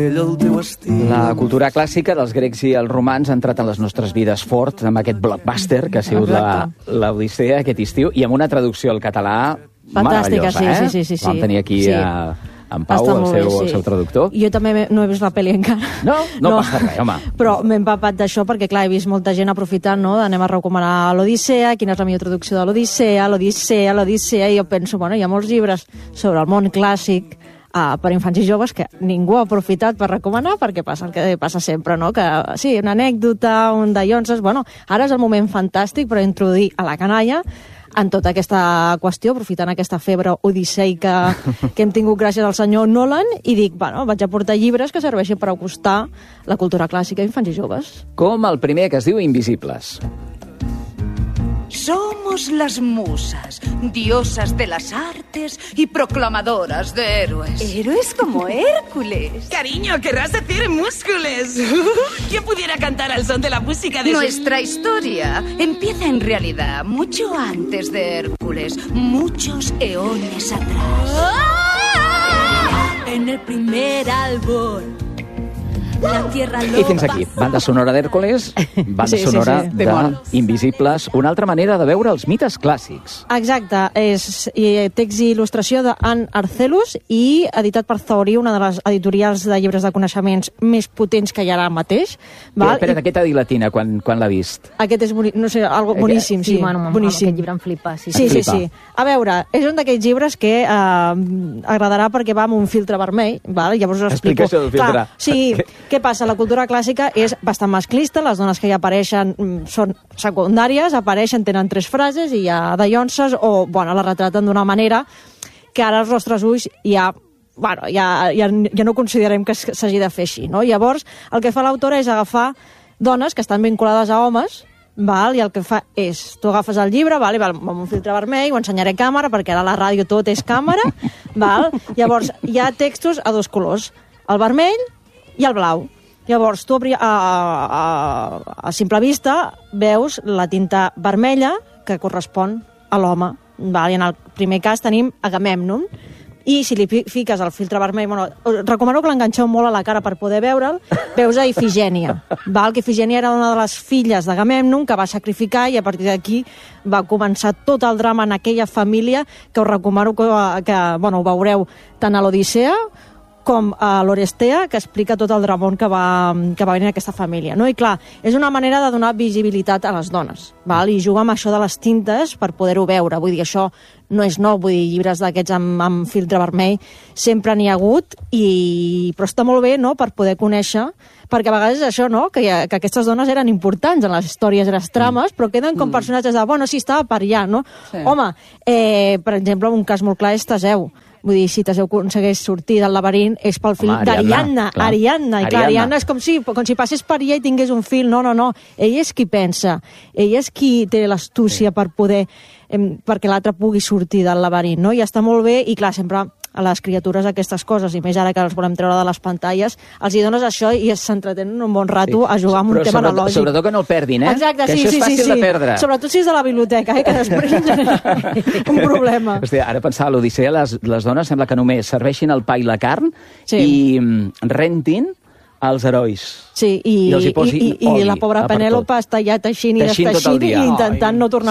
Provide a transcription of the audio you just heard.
La cultura clàssica dels grecs i els romans ha entrat en les nostres vides fort amb aquest blockbuster que ha sigut l'Odissea aquest estiu i amb una traducció al català fantàstica, meravellosa. sí. Vam tenir aquí en Pau, el seu traductor. Jo també no he vist la pel·li encara. No passa res, home. Però m'he empapat d'això perquè, clar, he vist molta gent aprofitant, no?, d'anem a recomanar l'Odissea, quina és la millor traducció de l'Odissea, i jo penso, bueno, hi ha molts llibres sobre el món clàssic per infants i joves que ningú ha aprofitat per recomanar perquè passa el que passa sempre, no? Que sí, una anècdota, un dallonses... Bueno, ara és el moment fantàstic per introduir a la canalla en tota aquesta qüestió, aprofitant aquesta febre odisseica que hem tingut gràcies al senyor Nolan, i dic, bueno, vaig a portar llibres que serveixin per acostar la cultura clàssica a infants i joves. Com el primer, que es diu Invisibles. Somos las musas, diosas de las artes y proclamadoras de héroes. ¿Héroes como Hércules? Cariño, querrás decir múscules. ¿Quién pudiera cantar al son de la música de... Nuestra historia empieza en realidad mucho antes de Hércules, muchos eones atrás. En el primer árbol. I fins aquí, banda sonora d'Hèrcules, banda sonora d'Invisibles, una altra manera de veure els mites clàssics. Exacte, és text i il·lustració d'Anne Arcelus i editat per Thori, una de les editorials de llibres de coneixements més potents que hi ha ara mateix. Espera, què t'ha dit la Tina quan l'ha vist? Aquest és, no sé, algo boníssim, sí. Boníssim. Aquest llibre em flipa. Sí. A veure, és un d'aquells llibres que agradarà perquè va amb un filtre vermell, llavors us explico. Explicació del filtre. Sí, què passa? La cultura clàssica és bastant masclista, les dones que hi apareixen són secundàries, apareixen, tenen 3 frases i ja dallonses, o, bueno, la retraten d'una manera que ara als nostres ulls ja no considerem que s'hagi de fer així, no? Llavors, el que fa l'autora és agafar dones que estan vinculades a homes, i el que fa és, tu agafes el llibre, amb un filtre vermell, ho ensenyaré a càmera, perquè ara a la ràdio tot és càmera, llavors hi ha textos a 2 colors, el vermell i el blau. Llavors, tu a simple vista veus la tinta vermella que correspon a l'home. I en el primer cas tenim Agamèmnon. I si li fiques el filtre vermell... Us recomano que l'enganxeu molt a la cara per poder veure'l. Veus a Ifigènia. Que Ifigènia era una de les filles d'Agamèmnon que va sacrificar, i a partir d'aquí va començar tot el drama en aquella família, que us recomano que ho veureu tant a l'Odissea com a l'Orestea, que explica tot el dramón que va venir en aquesta família, no? I clar, és una manera de donar visibilitat a les dones, i jugar amb això de les tintes per poder-ho veure. Vull dir, això no és nou, vull dir, llibres d'aquests amb filtre vermell sempre n'hi ha hagut, però està molt bé, no?, per poder conèixer, perquè a vegades és això, no?, que aquestes dones eren importants en les històries i les trames, però queden com personatges de, sí, estava per allà, no? Sí. Home, per exemple, un cas molt clar és Teseu. Vull dir, si Teseu aconsegueix sortir del laberint és pel fill d'Ariadna. Ariadna, i clar, Ariadna és com si passés per ella i tingués un fill. No. Ella és qui pensa. Ella és qui té l'astúcia per poder... perquè l'altre pugui sortir del laberint, no? I està molt bé, i clar, sempre a les criatures aquestes coses, i més ara que els volem treure de les pantalles, els hi dones això i s'entretenen un bon rato a jugar amb un tema analògic. Sobretot que no el perdin, Exacte, que això és fàcil de perdre. Sobretot si és de la biblioteca, que després genera un problema. Hòstia, ara pensava, a l'Odissea les dones sembla que només serveixin el pa i la carn i rentin els herois. Sí, i la pobra Penèlope està ja teixint i desfeixint i intentant no tornar